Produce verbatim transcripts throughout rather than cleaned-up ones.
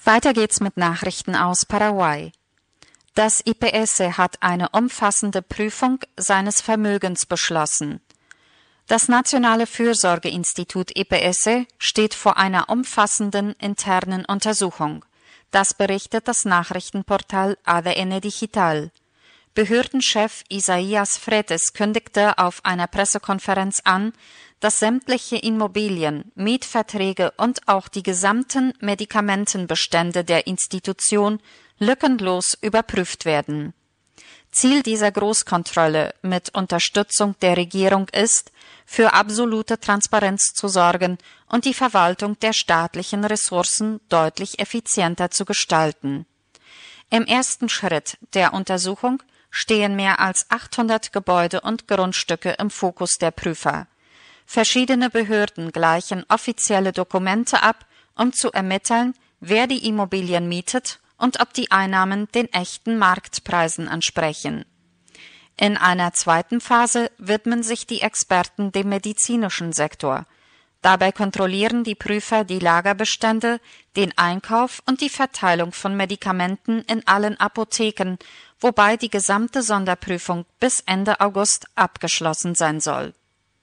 Weiter geht's mit Nachrichten aus Paraguay. Das I P S hat eine umfassende Prüfung seines Vermögens beschlossen. Das Nationale Fürsorgeinstitut I P S steht vor einer umfassenden internen Untersuchung. Das berichtet das Nachrichtenportal A D N Digital. Behördenchef Isaías Fretes kündigte auf einer Pressekonferenz an, dass sämtliche Immobilien, Mietverträge und auch die gesamten Medikamentenbestände der Institution lückenlos überprüft werden. Ziel dieser Großkontrolle mit Unterstützung der Regierung ist, für absolute Transparenz zu sorgen und die Verwaltung der staatlichen Ressourcen deutlich effizienter zu gestalten. Im ersten Schritt der Untersuchung stehen mehr als achthundert Gebäude und Grundstücke im Fokus der Prüfer. Verschiedene Behörden gleichen offizielle Dokumente ab, um zu ermitteln, wer die Immobilien mietet und ob die Einnahmen den echten Marktpreisen entsprechen. In einer zweiten Phase widmen sich die Experten dem medizinischen Sektor. Dabei kontrollieren die Prüfer die Lagerbestände, den Einkauf und die Verteilung von Medikamenten in allen Apotheken, wobei die gesamte Sonderprüfung bis Ende August abgeschlossen sein soll.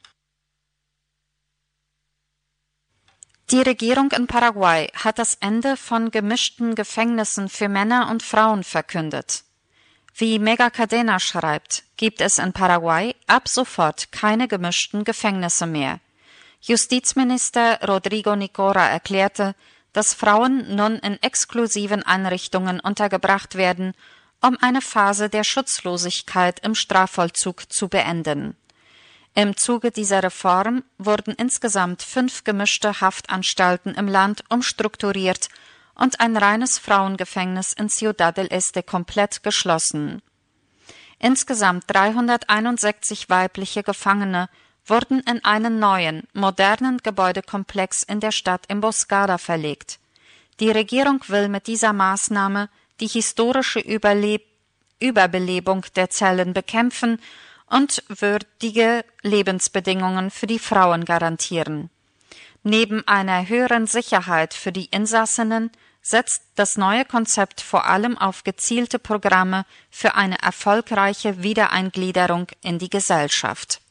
Die Regierung in Paraguay hat das Ende von gemischten Gefängnissen für Männer und Frauen verkündet. Wie Mega Cadena schreibt, gibt es in Paraguay ab sofort keine gemischten Gefängnisse mehr. Justizminister Rodrigo Nicora erklärte, dass Frauen nun in exklusiven Einrichtungen untergebracht werden, um eine Phase der Schutzlosigkeit im Strafvollzug zu beenden. Im Zuge dieser Reform wurden insgesamt fünf gemischte Haftanstalten im Land umstrukturiert und ein reines Frauengefängnis in Ciudad del Este komplett geschlossen. Insgesamt dreihunderteinundsechzig weibliche Gefangene wurden in einen neuen, modernen Gebäudekomplex in der Stadt Emboscada verlegt. Die Regierung will mit dieser Maßnahme die historische Überleb- Überbelebung der Zellen bekämpfen und würdige Lebensbedingungen für die Frauen garantieren. Neben einer höheren Sicherheit für die Insassinnen setzt das neue Konzept vor allem auf gezielte Programme für eine erfolgreiche Wiedereingliederung in die Gesellschaft.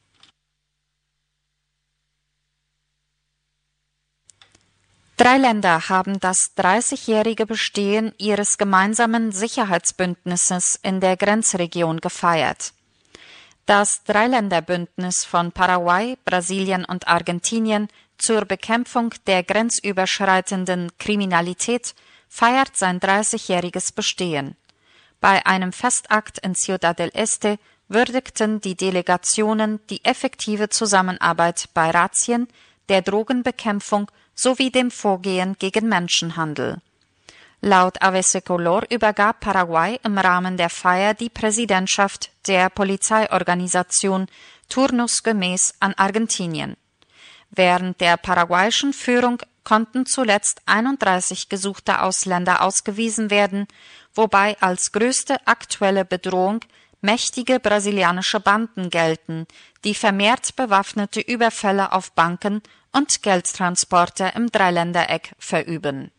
Drei Länder haben das dreißigjährige Bestehen ihres gemeinsamen Sicherheitsbündnisses in der Grenzregion gefeiert. Das Dreiländerbündnis von Paraguay, Brasilien und Argentinien zur Bekämpfung der grenzüberschreitenden Kriminalität feiert sein dreißigjähriges Bestehen. Bei einem Festakt in Ciudad del Este würdigten die Delegationen die effektive Zusammenarbeit bei Razzien, der Drogenbekämpfung sowie dem Vorgehen gegen Menschenhandel. Laut Avese Color übergab Paraguay im Rahmen der Feier die Präsidentschaft der Polizeiorganisation turnusgemäß an Argentinien. Während der paraguayischen Führung konnten zuletzt einunddreißig gesuchte Ausländer ausgewiesen werden, wobei als größte aktuelle Bedrohung mächtige brasilianische Banden gelten, die vermehrt bewaffnete Überfälle auf Banken und Geldtransporte im Dreiländereck verüben.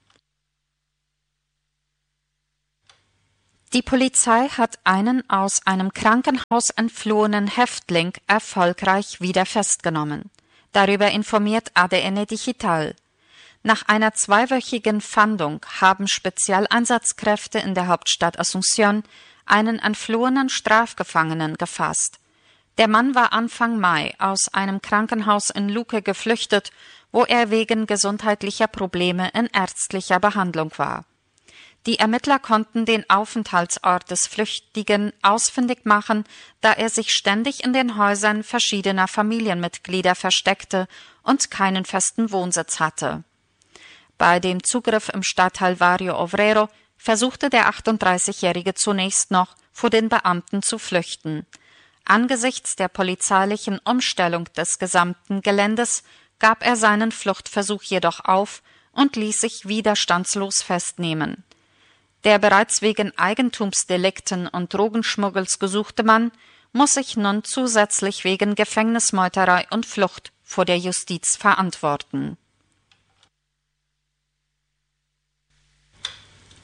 Die Polizei hat einen aus einem Krankenhaus entflohenen Häftling erfolgreich wieder festgenommen. Darüber informiert A D N Digital. Nach einer zweiwöchigen Fahndung haben Spezialeinsatzkräfte in der Hauptstadt Asunción einen entflohenen Strafgefangenen gefasst. Der Mann war Anfang Mai aus einem Krankenhaus in Luque geflüchtet, wo er wegen gesundheitlicher Probleme in ärztlicher Behandlung war. Die Ermittler konnten den Aufenthaltsort des Flüchtigen ausfindig machen, da er sich ständig in den Häusern verschiedener Familienmitglieder versteckte und keinen festen Wohnsitz hatte. Bei dem Zugriff im Stadtteil Barrio Obrero versuchte der achtunddreißigjährige zunächst noch, vor den Beamten zu flüchten. Angesichts der polizeilichen Umstellung des gesamten Geländes gab er seinen Fluchtversuch jedoch auf und ließ sich widerstandslos festnehmen. Der bereits wegen Eigentumsdelikten und Drogenschmuggels gesuchte Mann muss sich nun zusätzlich wegen Gefängnismeuterei und Flucht vor der Justiz verantworten.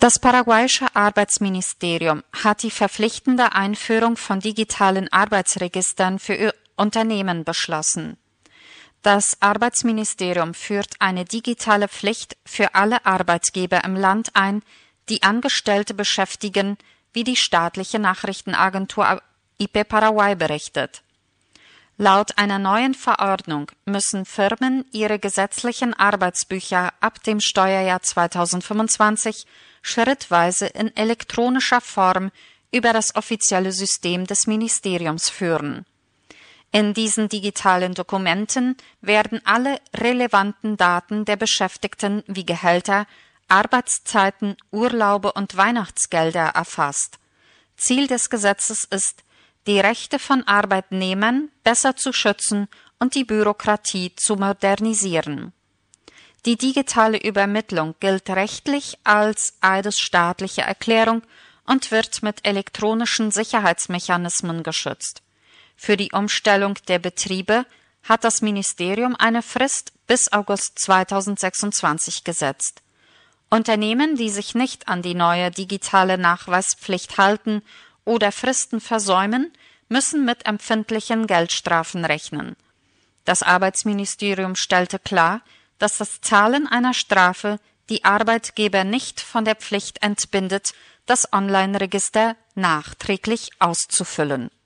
Das paraguayische Arbeitsministerium hat die verpflichtende Einführung von digitalen Arbeitsregistern für Unternehmen beschlossen. Das Arbeitsministerium führt eine digitale Pflicht für alle Arbeitgeber im Land ein, die Angestellte beschäftigen, wie die staatliche Nachrichtenagentur I P Paraguay berichtet. Laut einer neuen Verordnung müssen Firmen ihre gesetzlichen Arbeitsbücher ab dem Steuerjahr zweitausendfünfundzwanzig schrittweise in elektronischer Form über das offizielle System des Ministeriums führen. In diesen digitalen Dokumenten werden alle relevanten Daten der Beschäftigten wie Gehälter, Arbeitszeiten, Urlaube und Weihnachtsgelder erfasst. Ziel des Gesetzes ist, die Rechte von Arbeitnehmern besser zu schützen und die Bürokratie zu modernisieren. Die digitale Übermittlung gilt rechtlich als eidesstaatliche Erklärung und wird mit elektronischen Sicherheitsmechanismen geschützt. Für die Umstellung der Betriebe hat das Ministerium eine Frist bis August zweitausendsechsundzwanzig gesetzt. Unternehmen, die sich nicht an die neue digitale Nachweispflicht halten oder Fristen versäumen, müssen mit empfindlichen Geldstrafen rechnen. Das Arbeitsministerium stellte klar, dass das Zahlen einer Strafe die Arbeitgeber nicht von der Pflicht entbindet, das Online-Register nachträglich auszufüllen.